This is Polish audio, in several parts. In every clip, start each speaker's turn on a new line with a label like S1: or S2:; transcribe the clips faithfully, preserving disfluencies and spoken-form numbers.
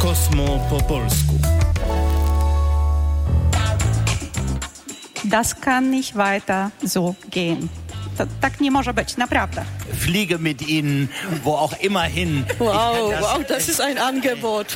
S1: Kosmo po polsku.
S2: Das kann nicht weiter so gehen. To, tak nie może być, naprawdę.
S3: Fliege mit Ihnen, wo auch immer hin.
S4: Wow, das, wow, das ist ein Angebot.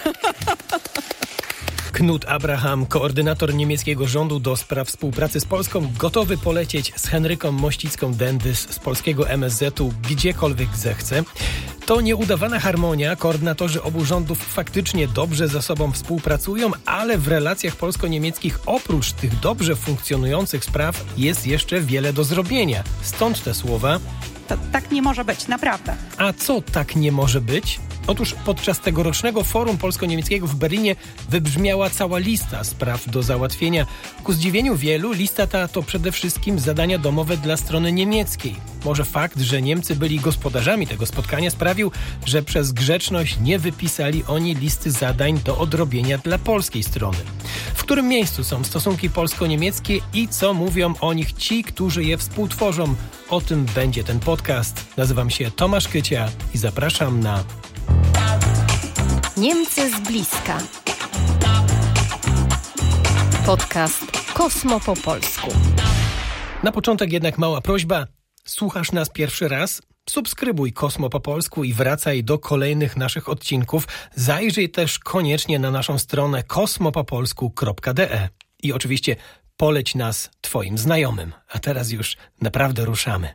S5: Knut Abraham, koordynator niemieckiego rządu do spraw współpracy z Polską, gotowy polecieć z Henryką Mościcką-Dendys z polskiego M S Z-u gdziekolwiek zechce. To nieudawana harmonia. Koordynatorzy obu rządów faktycznie dobrze ze sobą współpracują, ale w relacjach polsko-niemieckich oprócz tych dobrze funkcjonujących spraw jest jeszcze wiele do zrobienia. Stąd te słowa.
S2: To tak nie może być, naprawdę.
S5: A co tak nie może być? Otóż podczas tegorocznego forum polsko-niemieckiego w Berlinie wybrzmiała cała lista spraw do załatwienia. Ku zdziwieniu wielu lista ta to przede wszystkim zadania domowe dla strony niemieckiej. Może fakt, że Niemcy byli gospodarzami tego spotkania sprawił, że przez grzeczność nie wypisali oni listy zadań do odrobienia dla polskiej strony. W którym miejscu są stosunki polsko-niemieckie i co mówią o nich ci, którzy je współtworzą? O tym będzie ten podcast. Nazywam się Tomasz Kycia i zapraszam na
S6: Niemcy z bliska. Podcast Kosmo po polsku.
S5: Na początek jednak mała prośba. Słuchasz nas pierwszy raz? Subskrybuj Kosmo po polsku i wracaj do kolejnych naszych odcinków. Zajrzyj też koniecznie na naszą stronę kosmopopolsku kropka de. I oczywiście poleć nas twoim znajomym. A teraz już naprawdę ruszamy.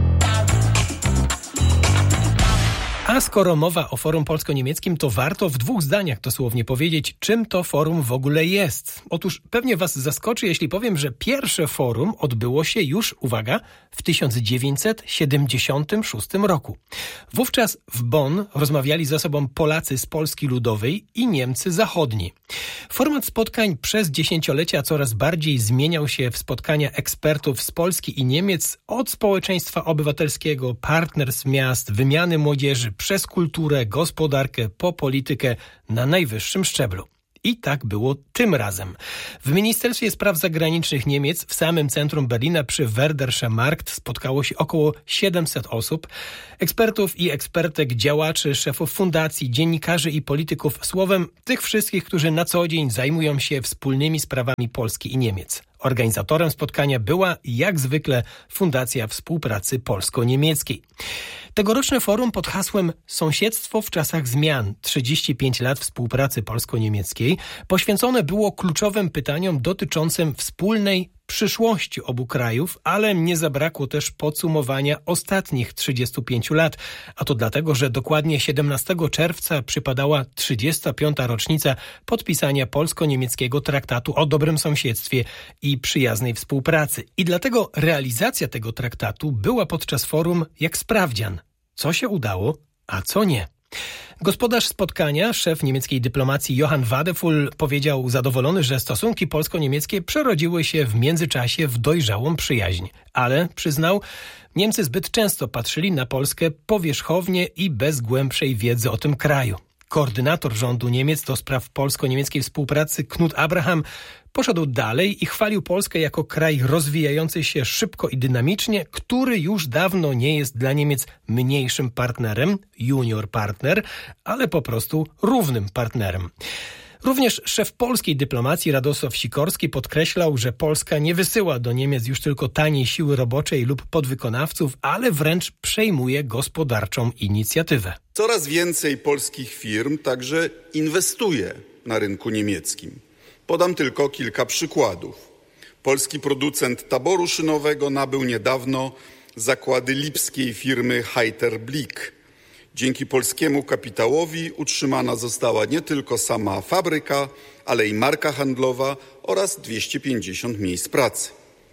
S5: A skoro mowa o forum polsko-niemieckim, to warto w dwóch zdaniach dosłownie powiedzieć, czym to forum w ogóle jest. Otóż pewnie was zaskoczy, jeśli powiem, że pierwsze forum odbyło się już, uwaga, w tysiąc dziewięćset siedemdziesiątym szóstym roku. Wówczas w Bonn rozmawiali ze sobą Polacy z Polski Ludowej i Niemcy Zachodni. Format spotkań przez dziesięciolecia coraz bardziej zmieniał się w spotkania ekspertów z Polski i Niemiec od społeczeństwa obywatelskiego, partnerstw miast, wymiany młodzieży, przez kulturę, gospodarkę, po politykę na najwyższym szczeblu. I tak było tym razem. W Ministerstwie Spraw Zagranicznych Niemiec w samym centrum Berlina przy Werdersche Markt spotkało się około siedemset osób. Ekspertów i ekspertek, działaczy, szefów fundacji, dziennikarzy i polityków. Słowem tych wszystkich, którzy na co dzień zajmują się wspólnymi sprawami Polski i Niemiec. Organizatorem spotkania była, jak zwykle, Fundacja Współpracy Polsko-Niemieckiej. Tegoroczne forum pod hasłem Sąsiedztwo w czasach zmian, trzydzieści pięć lat współpracy polsko-niemieckiej, poświęcone było kluczowym pytaniom dotyczącym wspólnej przyszłości obu krajów, ale nie zabrakło też podsumowania ostatnich trzydziestu pięciu lat. A to dlatego, że dokładnie siedemnastego czerwca przypadała trzydziesta piąta rocznica podpisania polsko-niemieckiego traktatu o dobrym sąsiedztwie i przyjaznej współpracy. I dlatego realizacja tego traktatu była podczas forum jak sprawdzian. Co się udało, a co nie. Gospodarz spotkania, szef niemieckiej dyplomacji Johann Wadefull powiedział zadowolony, że stosunki polsko-niemieckie przerodziły się w międzyczasie w dojrzałą przyjaźń. Ale, przyznał, Niemcy zbyt często patrzyli na Polskę powierzchownie i bez głębszej wiedzy o tym kraju. Koordynator rządu Niemiec do spraw polsko-niemieckiej współpracy Knut Abraham poszedł dalej i chwalił Polskę jako kraj rozwijający się szybko i dynamicznie, który już dawno nie jest dla Niemiec mniejszym partnerem, junior partner, ale po prostu równym partnerem. Również szef polskiej dyplomacji Radosław Sikorski podkreślał, że Polska nie wysyła do Niemiec już tylko taniej siły roboczej lub podwykonawców, ale wręcz przejmuje gospodarczą inicjatywę.
S7: Coraz więcej polskich firm także inwestuje na rynku niemieckim. Podam tylko kilka przykładów. Polski producent taboru szynowego nabył niedawno zakłady lipskiej firmy Heiter Blick. Dzięki polskiemu kapitałowi utrzymana została nie tylko sama fabryka, ale i marka handlowa oraz dwieście pięćdziesiąt miejsc pracy.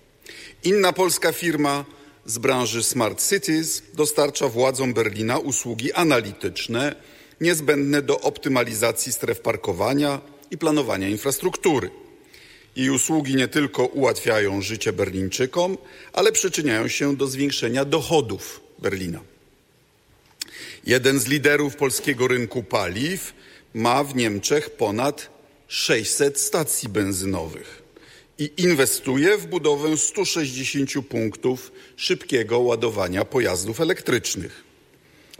S7: Inna polska firma z branży Smart Cities dostarcza władzom Berlina usługi analityczne niezbędne do optymalizacji stref parkowania i planowania infrastruktury. Jej usługi nie tylko ułatwiają życie Berlińczykom, ale przyczyniają się do zwiększenia dochodów Berlina. Jeden z liderów polskiego rynku paliw ma w Niemczech ponad sześćset stacji benzynowych i inwestuje w budowę stu sześćdziesięciu punktów szybkiego ładowania pojazdów elektrycznych.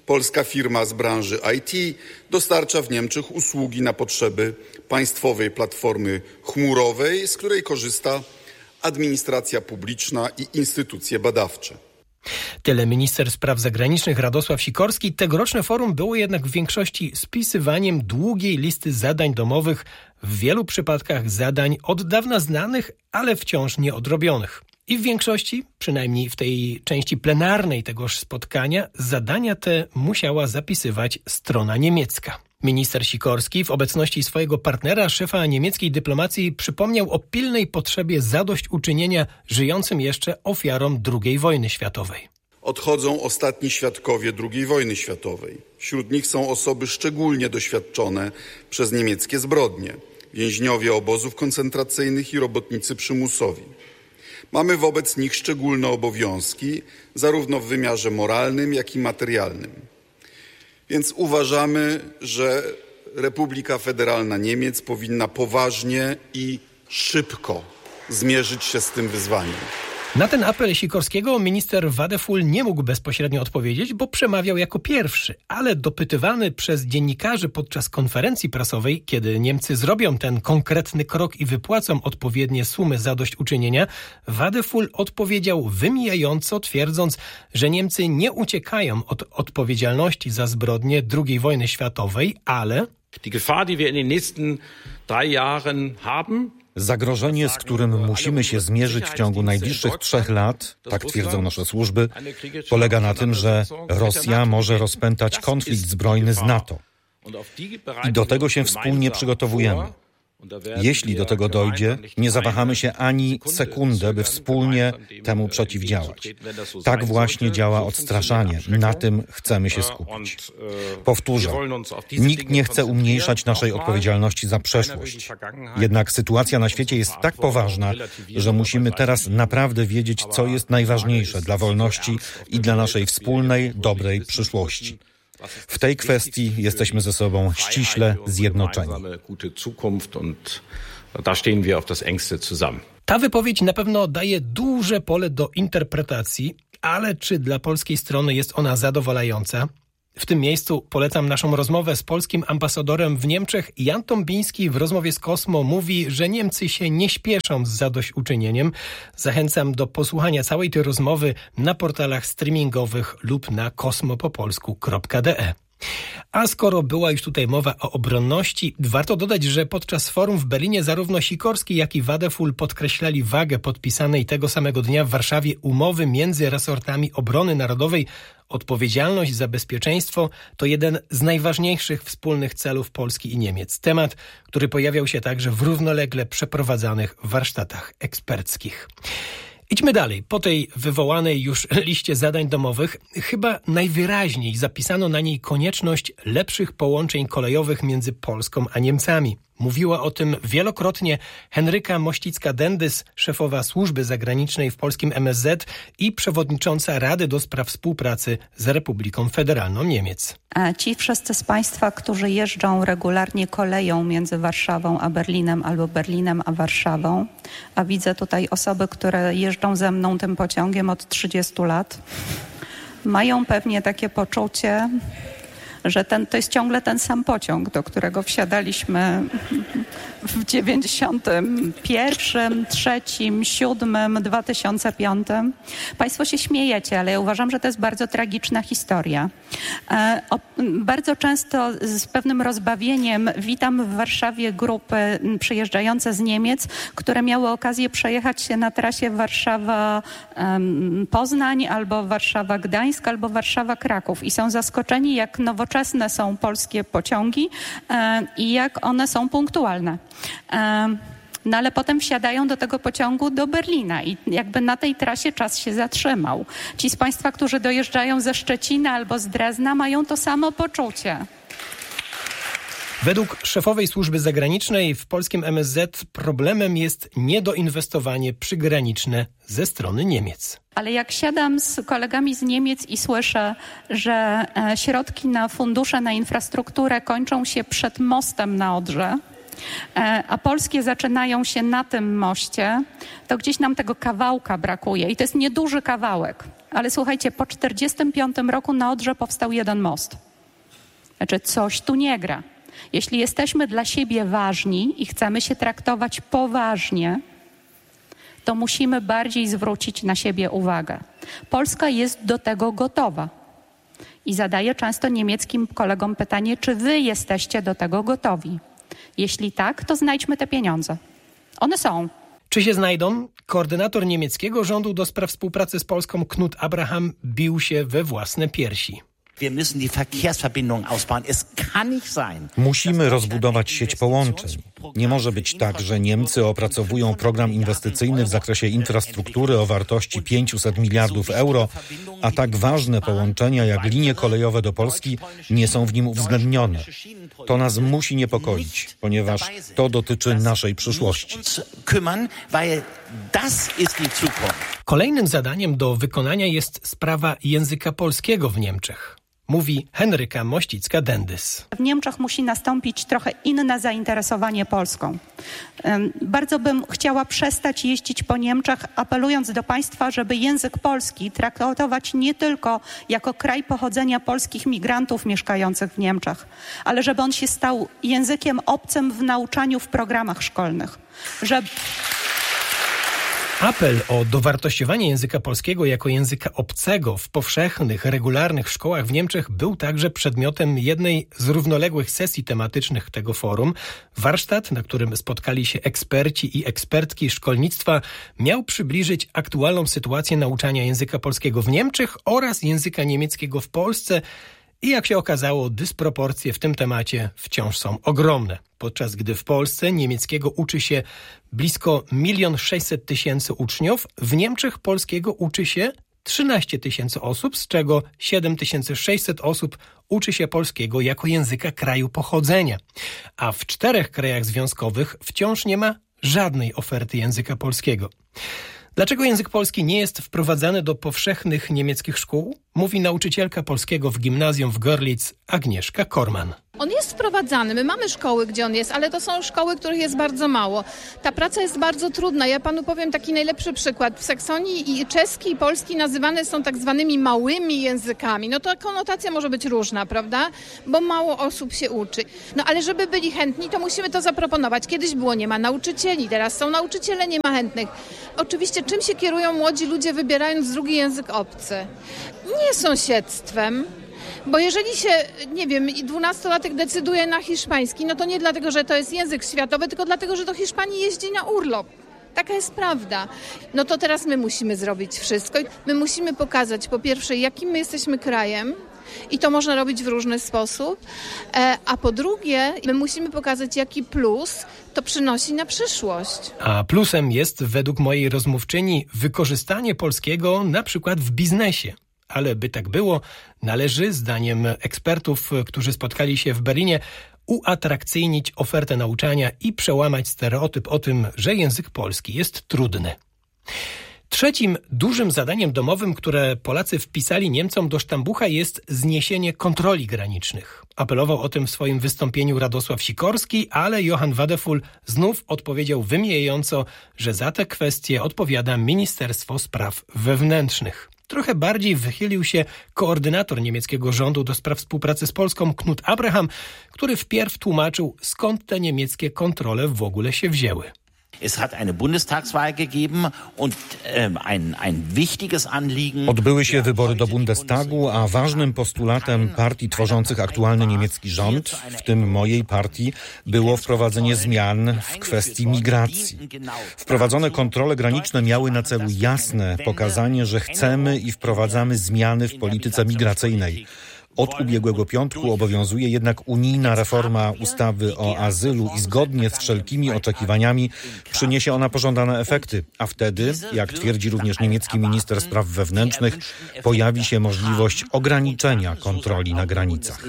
S7: Polska firma z branży I T dostarcza w Niemczech usługi na potrzeby państwowej platformy chmurowej, z której korzysta administracja publiczna i instytucje badawcze.
S5: Tyle minister spraw zagranicznych Radosław Sikorski. Tegoroczne forum było jednak w większości spisywaniem długiej listy zadań domowych, w wielu przypadkach zadań od dawna znanych, ale wciąż nieodrobionych. I w większości, przynajmniej w tej części plenarnej tegoż spotkania, zadania te musiała zapisywać strona niemiecka. Minister Sikorski w obecności swojego partnera, szefa niemieckiej dyplomacji, przypomniał o pilnej potrzebie zadośćuczynienia żyjącym jeszcze ofiarom drugiej wojny światowej.
S7: Odchodzą ostatni świadkowie drugiej wojny światowej. Wśród nich są osoby szczególnie doświadczone przez niemieckie zbrodnie, więźniowie obozów koncentracyjnych i robotnicy przymusowi. Mamy wobec nich szczególne obowiązki, zarówno w wymiarze moralnym, jak i materialnym. Więc uważamy, że Republika Federalna Niemiec powinna poważnie i szybko zmierzyć się z tym wyzwaniem.
S5: Na ten apel Sikorskiego minister Wadefull nie mógł bezpośrednio odpowiedzieć, bo przemawiał jako pierwszy, ale dopytywany przez dziennikarzy podczas konferencji prasowej, kiedy Niemcy zrobią ten konkretny krok i wypłacą odpowiednie sumy zadośćuczynienia, Wadefull odpowiedział wymijająco, twierdząc, że Niemcy nie uciekają od odpowiedzialności za zbrodnie drugiej wojny światowej, ale...
S1: Die Gefahr, die wir in den nächsten drei Jahren haben,
S8: Zagrożenie, z którym musimy się zmierzyć w ciągu najbliższych trzech lat, tak twierdzą nasze służby, polega na tym, że Rosja może rozpętać konflikt zbrojny z NATO. I do tego się wspólnie przygotowujemy. Jeśli do tego dojdzie, nie zawahamy się ani sekundę, by wspólnie temu przeciwdziałać. Tak właśnie działa odstraszanie. Na tym chcemy się skupić. Powtórzę, nikt nie chce umniejszać naszej odpowiedzialności za przeszłość. Jednak sytuacja na świecie jest tak poważna, że musimy teraz naprawdę wiedzieć, co jest najważniejsze dla wolności i dla naszej wspólnej, dobrej przyszłości. W tej kwestii jesteśmy ze sobą ściśle zjednoczeni.
S5: Ta wypowiedź na pewno daje duże pole do interpretacji, ale czy dla polskiej strony jest ona zadowalająca? W tym miejscu polecam naszą rozmowę z polskim ambasadorem w Niemczech. Jan Tombiński w rozmowie z Kosmo mówi, że Niemcy się nie śpieszą z zadośćuczynieniem. Zachęcam do posłuchania całej tej rozmowy na portalach streamingowych lub na kosmopopolsku kropka de. A skoro była już tutaj mowa o obronności, warto dodać, że podczas forum w Berlinie zarówno Sikorski, jak i Wadefull podkreślali wagę podpisanej tego samego dnia w Warszawie umowy między resortami obrony narodowej. Odpowiedzialność za bezpieczeństwo to jeden z najważniejszych wspólnych celów Polski i Niemiec. Temat, który pojawiał się także w równolegle przeprowadzanych warsztatach eksperckich. Idźmy dalej. Po tej wywołanej już liście zadań domowych chyba najwyraźniej zapisano na niej konieczność lepszych połączeń kolejowych między Polską a Niemcami. Mówiła o tym wielokrotnie Henryka Mościcka-Dendys, szefowa służby zagranicznej w polskim M S Z i przewodnicząca Rady do spraw współpracy z Republiką Federalną Niemiec.
S2: A ci wszyscy z Państwa, którzy jeżdżą regularnie koleją między Warszawą a Berlinem albo Berlinem a Warszawą, a widzę tutaj osoby, które jeżdżą ze mną tym pociągiem od trzydziestu lat, mają pewnie takie poczucie, że ten, to jest ciągle ten sam pociąg, do którego wsiadaliśmy w dziewięćdziesiątym pierwszym, trzecim, siódmym, dwa tysiące piątym. Państwo się śmiejecie, ale ja uważam, że to jest bardzo tragiczna historia. E, o, bardzo często z pewnym rozbawieniem witam w Warszawie grupy przyjeżdżające z Niemiec, które miały okazję przejechać się na trasie Warszawa-Poznań albo Warszawa-Gdańsk albo Warszawa-Kraków i są zaskoczeni, jak nowoczesne są polskie pociągi e, i jak one są punktualne. E, no ale potem wsiadają do tego pociągu do Berlina i jakby na tej trasie czas się zatrzymał. Ci z Państwa, którzy dojeżdżają ze Szczecina albo z Drezna, mają to samo poczucie.
S5: Według szefowej służby zagranicznej w polskim M S Z problemem jest niedoinwestowanie przygraniczne ze strony Niemiec.
S2: Ale jak siadam z kolegami z Niemiec i słyszę, że środki na fundusze, na infrastrukturę kończą się przed mostem na Odrze, a polskie zaczynają się na tym moście, to gdzieś nam tego kawałka brakuje. I to jest nieduży kawałek. Ale słuchajcie, po czterdziestym piątym roku na Odrze powstał jeden most. Znaczy coś tu nie gra. Jeśli jesteśmy dla siebie ważni i chcemy się traktować poważnie, to musimy bardziej zwrócić na siebie uwagę. Polska jest do tego gotowa. I zadaję często niemieckim kolegom pytanie, czy wy jesteście do tego gotowi? Jeśli tak, to znajdźmy te pieniądze. One są.
S5: Czy się znajdą? Koordynator niemieckiego rządu do spraw współpracy z Polską Knut Abraham bił się we własne piersi.
S8: Musimy rozbudować sieć połączeń. Nie może być tak, że Niemcy opracowują program inwestycyjny w zakresie infrastruktury o wartości pięćset miliardów euro, a tak ważne połączenia jak linie kolejowe do Polski nie są w nim uwzględnione. To nas musi niepokoić, ponieważ to dotyczy naszej przyszłości.
S5: Kolejnym zadaniem do wykonania jest sprawa języka polskiego w Niemczech. Mówi Henryka Mościcka-Dendys.
S2: W Niemczech musi nastąpić trochę inne zainteresowanie Polską. Bardzo bym chciała przestać jeździć po Niemczech, apelując do państwa, żeby język polski traktować nie tylko jako kraj pochodzenia polskich migrantów mieszkających w Niemczech, ale żeby on się stał językiem obcym w nauczaniu w programach szkolnych. Żeby...
S5: Apel o dowartościowanie języka polskiego jako języka obcego w powszechnych, regularnych szkołach w Niemczech był także przedmiotem jednej z równoległych sesji tematycznych tego forum. Warsztat, na którym spotkali się eksperci i ekspertki szkolnictwa, miał przybliżyć aktualną sytuację nauczania języka polskiego w Niemczech oraz języka niemieckiego w Polsce. I jak się okazało, dysproporcje w tym temacie wciąż są ogromne. Podczas gdy w Polsce niemieckiego uczy się blisko milion sześćset tysięcy uczniów, w Niemczech polskiego uczy się trzynaście tysięcy osób, z czego siedem tysięcy sześćset osób uczy się polskiego jako języka kraju pochodzenia. A w czterech krajach związkowych wciąż nie ma żadnej oferty języka polskiego. Dlaczego język polski nie jest wprowadzany do powszechnych niemieckich szkół? Mówi nauczycielka polskiego w gimnazjum w Görlitz Agnieszka Korman.
S9: On jest wprowadzany, my mamy szkoły, gdzie on jest, ale to są szkoły, których jest bardzo mało. Ta praca jest bardzo trudna. Ja panu powiem taki najlepszy przykład. W Saksonii i czeski i polski nazywane są tak zwanymi małymi językami. No to konotacja może być różna, prawda? Bo mało osób się uczy. No ale żeby byli chętni, to musimy to zaproponować. Kiedyś było, nie ma nauczycieli, teraz są nauczyciele, nie ma chętnych. Oczywiście czym się kierują młodzi ludzie, wybierając drugi język obcy? Nie sąsiedztwem. Bo jeżeli się, nie wiem, dwunastolatek decyduje na hiszpański, no to nie dlatego, że to jest język światowy, tylko dlatego, że do Hiszpanii jeździ na urlop. Taka jest prawda. No to teraz my musimy zrobić wszystko. My musimy pokazać, po pierwsze, jakim my jesteśmy krajem, i to można robić w różny sposób, a po drugie, my musimy pokazać, jaki plus to przynosi na przyszłość.
S5: A plusem jest, według mojej rozmówczyni, wykorzystanie polskiego na przykład w biznesie. Ale by tak było, należy, zdaniem ekspertów, którzy spotkali się w Berlinie, uatrakcyjnić ofertę nauczania i przełamać stereotyp o tym, że język polski jest trudny. Trzecim dużym zadaniem domowym, które Polacy wpisali Niemcom do sztambucha, jest zniesienie kontroli granicznych. Apelował o tym w swoim wystąpieniu Radosław Sikorski, ale Johann Wadefull znów odpowiedział wymijająco, że za te kwestie odpowiada Ministerstwo Spraw Wewnętrznych. Trochę bardziej wychylił się koordynator niemieckiego rządu do spraw współpracy z Polską Knut Abraham, który wpierw tłumaczył, skąd te niemieckie kontrole w ogóle się wzięły.
S3: Es hat eine Bundestagswahl gegeben und ein, ein wichtiges Anliegen.
S8: Odbyły się wybory do Bundestagu, a ważnym postulatem partii tworzących aktualny niemiecki rząd, w tym mojej partii, było wprowadzenie zmian w kwestii migracji. Wprowadzone kontrole graniczne miały na celu jasne pokazanie, że chcemy i wprowadzamy zmiany w polityce migracyjnej. Od ubiegłego piątku obowiązuje jednak unijna reforma ustawy o azylu i zgodnie z wszelkimi oczekiwaniami przyniesie ona pożądane efekty, a wtedy, jak twierdzi również niemiecki minister spraw wewnętrznych, pojawi się możliwość ograniczenia kontroli na granicach.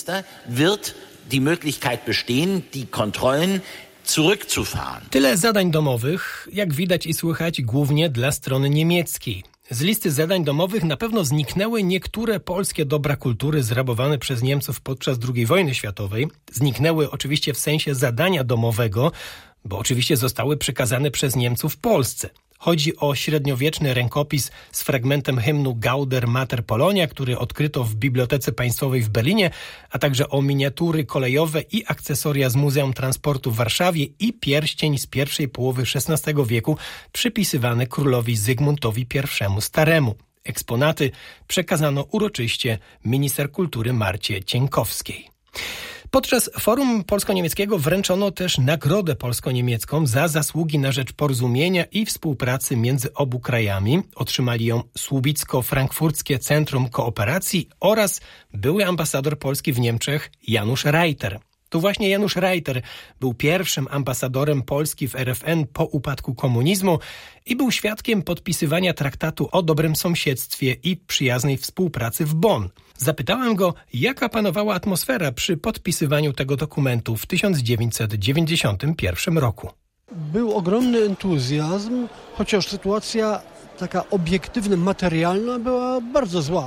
S5: Tyle zadań domowych, jak widać i słychać, głównie dla strony niemieckiej. Z listy zadań domowych na pewno zniknęły niektóre polskie dobra kultury zrabowane przez Niemców podczas drugiej wojny światowej. Zniknęły oczywiście w sensie zadania domowego, bo oczywiście zostały przekazane przez Niemców Polsce. Chodzi o średniowieczny rękopis z fragmentem hymnu Gauder Mater Polonia, który odkryto w Bibliotece Państwowej w Berlinie, a także o miniatury kolejowe i akcesoria z Muzeum Transportu w Warszawie i pierścień z pierwszej połowy szesnastego wieku przypisywany królowi Zygmuntowi I Staremu. Eksponaty przekazano uroczyście minister kultury Marcie Cienkowskiej. Podczas forum polsko-niemieckiego wręczono też nagrodę polsko-niemiecką za zasługi na rzecz porozumienia i współpracy między obu krajami. Otrzymali ją Słubicko-Frankfurckie Centrum Kooperacji oraz były ambasador Polski w Niemczech Janusz Reiter. To właśnie Janusz Reiter był pierwszym ambasadorem Polski w R F N po upadku komunizmu i był świadkiem podpisywania traktatu o dobrym sąsiedztwie i przyjaznej współpracy w Bonn. Zapytałem go, jaka panowała atmosfera przy podpisywaniu tego dokumentu w tysiąc dziewięćset dziewięćdziesiątym pierwszym roku.
S10: Był ogromny entuzjazm, chociaż sytuacja taka obiektywna, materialna była bardzo zła.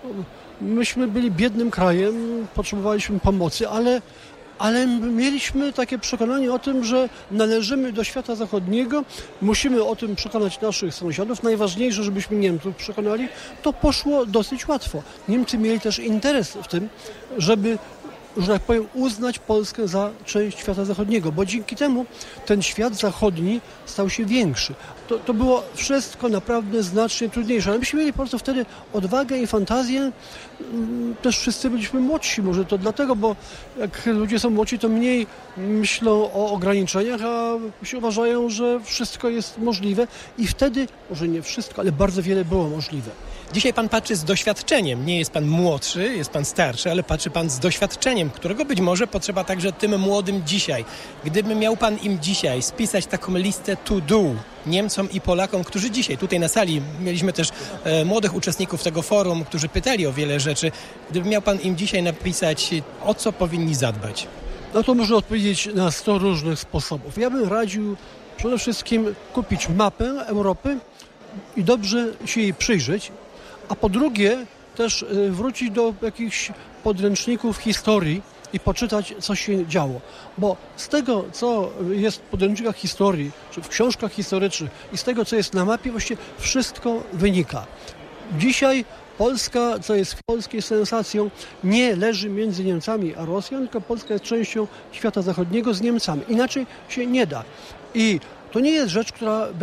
S10: Myśmy byli biednym krajem, potrzebowaliśmy pomocy, ale Ale mieliśmy takie przekonanie o tym, że należymy do świata zachodniego, musimy o tym przekonać naszych sąsiadów. Najważniejsze, żebyśmy Niemców przekonali, to poszło dosyć łatwo. Niemcy mieli też interes w tym, żeby, że tak powiem, uznać Polskę za część świata zachodniego, bo dzięki temu ten świat zachodni stał się większy. To, to było wszystko naprawdę znacznie trudniejsze, ale myśmy mieli po prostu wtedy odwagę i fantazję. Też wszyscy byliśmy młodsi, może to dlatego, bo jak ludzie są młodsi, to mniej myślą o ograniczeniach, a się uważają, że wszystko jest możliwe i wtedy, może nie wszystko, ale bardzo wiele było możliwe.
S5: Dzisiaj pan patrzy z doświadczeniem. Nie jest pan młodszy, jest pan starszy, ale patrzy pan z doświadczeniem, którego być może potrzeba także tym młodym dzisiaj. Gdyby miał pan im dzisiaj spisać taką listę to do Niemcom i Polakom, którzy dzisiaj tutaj na sali, mieliśmy też e, młodych uczestników tego forum, którzy pytali o wiele rzeczy. Gdyby miał pan im dzisiaj napisać, o co powinni zadbać?
S10: No to można odpowiedzieć na sto różnych sposobów. Ja bym radził przede wszystkim kupić mapę Europy i dobrze się jej przyjrzeć, a po drugie też wrócić do jakichś podręczników historii i poczytać, co się działo. Bo z tego, co jest w podręcznikach historii, czy w książkach historycznych i z tego, co jest na mapie, właściwie wszystko wynika. Dzisiaj Polska, co jest polskiej sensacją, nie leży między Niemcami a Rosją, tylko Polska jest częścią świata zachodniego z Niemcami. Inaczej się nie da. I to nie jest rzecz, która